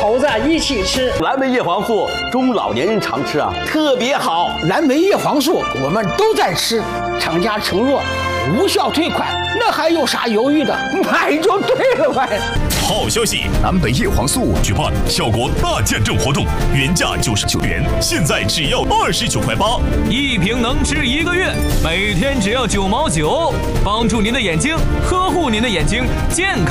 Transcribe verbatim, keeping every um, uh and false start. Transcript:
猴子一起吃。 蓝莓叶黄素中老年人常吃啊，特别好。 蓝莓叶黄素我们都在吃，厂家承诺无效退款，那还有啥犹豫的？买就对了呗。 好消息，蓝莓叶黄素举办效果大见证活动，原价九十九元，现在只要二十九块八， 一瓶能吃一个月，每天只要九毛九，帮助您的眼睛，呵护您的眼睛，健康。